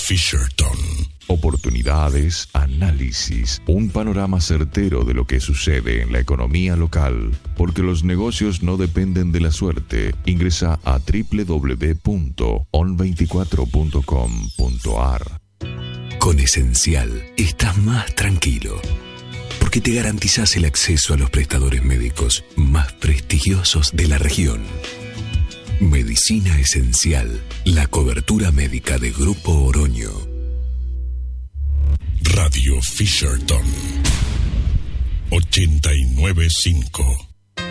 Fisherton. Oportunidades, análisis, un panorama certero de lo que sucede en la economía local, porque los negocios no dependen de la suerte. Ingresa a www.on24.com.ar. Con Esencial estás más tranquilo, porque te garantizás el acceso a los prestadores médicos más prestigiosos de la región. Medicina Esencial, la cobertura médica de Grupo Oroño. Radio Fisherton 89.5